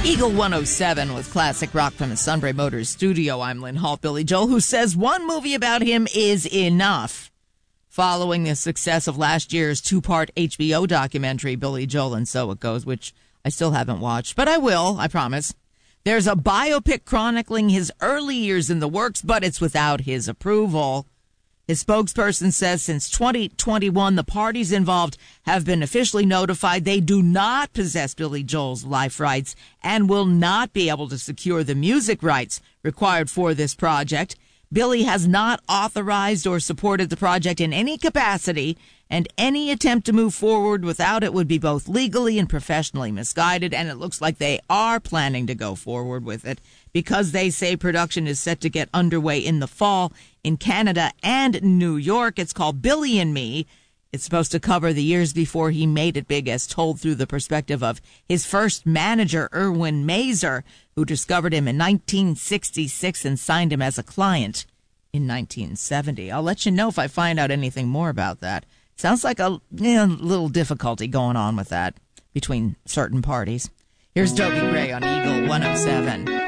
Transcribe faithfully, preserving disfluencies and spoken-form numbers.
Eagle one oh seven with classic rock from the Sunbury Motors studio. I'm Lynn Holt. Billy Joel, who says one movie about him is enough. Following the success of last year's two-part H B O documentary, Billy Joel and So It Goes, which I still haven't watched, but I will, I promise. There's a biopic chronicling his early years in the works, but it's without his approval. His spokesperson says since twenty twenty-one, the parties involved have been officially notified they do not possess Billy Joel's life rights and will not be able to secure the music rights required for this project. Billy has not authorized or supported the project in any capacity, and any attempt to move forward without it would be both legally and professionally misguided, and it looks like they are planning to go forward with it because they say production is set to get underway in the fall in Canada and New York. It's called Billy and Me. It's supposed to cover the years before he made it big, as told through the perspective of his first manager, Erwin Mazer, who discovered him in nineteen sixty-six and signed him as a client in nineteen seventy. I'll let you know if I find out anything more about that. Sounds like a you know, little difficulty going on with that between certain parties. Here's Toby Gray on Eagle one oh seven.